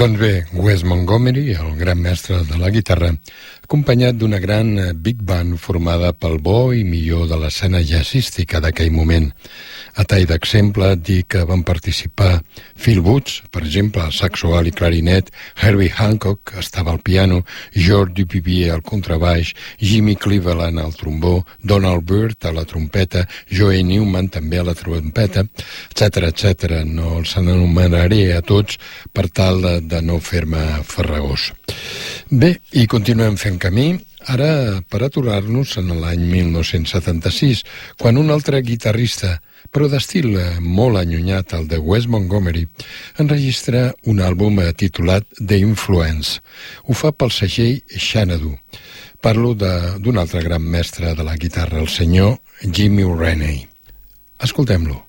Doncs bé, Wes Montgomery, el gran mestre de la guitarra, acompanyat d'una gran big band formada pel bo i millor de l'escena jazzística d'aquell moment. A tall d'exemple, et dic que van participar Phil Woods, per exemple, al saxo alt i clarinet, Herbie Hancock estava al piano, George Duvivier al contrabaix, Jimmy Cleveland al trombó, Donald Byrd a la trompeta, Joey Newman també a la trompeta, etc. No els anomenaré a tots per tal de no fer-me farragós. Bé, i continuem fent camí, ara per aturar-nos en l'any 1976, quan un altre guitarrista, però d'estil molt allunyat, el de Wes Montgomery, enregistra un àlbum titulat The Influence. Ho fa pel segell Xanadu. Parlo d'un altre gran mestre de la guitarra, el senyor Jimmy Rennie. Escoltem-lo.